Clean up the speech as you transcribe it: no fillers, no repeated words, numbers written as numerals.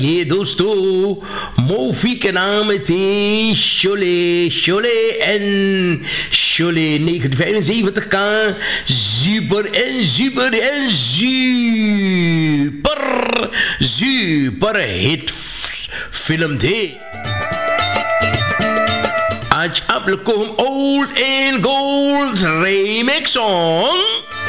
ये दोस्तों मूवी के नाम थे शोले शोले en शोले 1975 का super en super en super hit film थे. आज आप लोग को हम old and gold remake song